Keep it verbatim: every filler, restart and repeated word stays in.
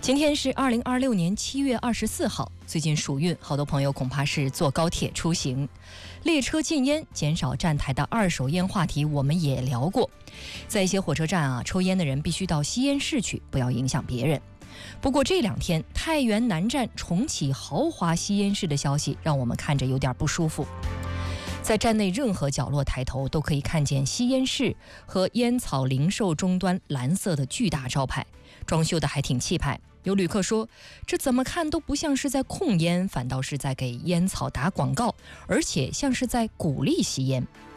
今天是二零二六年七月二十四号，最近暑运，好多朋友恐怕是坐高铁出行。列车禁烟、减少站台的二手烟话题我们也聊过，在一些火车站啊，抽烟的人必须到吸烟室去，不要影响别人。不过这两天太原南站重启豪华吸烟室的消息，让我们看着有点不舒服。在站内任何角落抬头都可以看见吸烟室和烟草零售终端蓝色的巨大招牌，装修的还挺气派。有旅客说，这怎么看都不像是在控烟，反倒是在给烟草打广告，而且像是在鼓励吸烟。